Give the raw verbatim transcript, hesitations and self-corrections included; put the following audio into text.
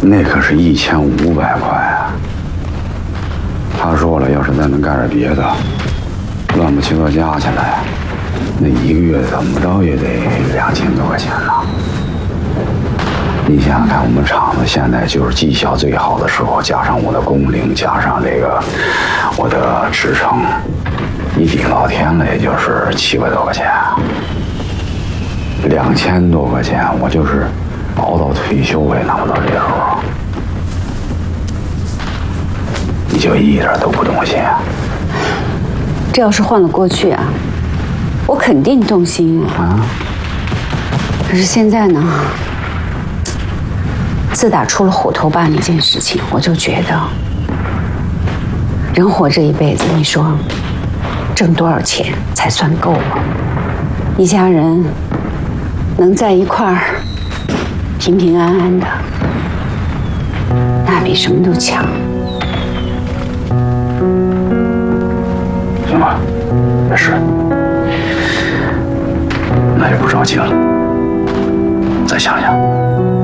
那可是一千五百块啊！他说了，要是再能干点别的，乱不七糟加起来，那一个月怎么着也得两千多块钱呢。你想想看，我们厂子现在就是绩效最好的时候，加上我的工龄，加上这个我的职称，一顶老天了，也就是七百多块钱。两千多块钱，我就是熬到退休我也拿不到这时候。你就一点都不动心啊？ 这要是换了过去啊，我肯定动心啊。啊？可是现在呢？自打出了虎头坝那件事情，我就觉得，人活这一辈子，你说挣多少钱才算够啊？一家人能在一块儿平平安安的，那比什么都强。 行吧，也是，那就不着急了，再想想。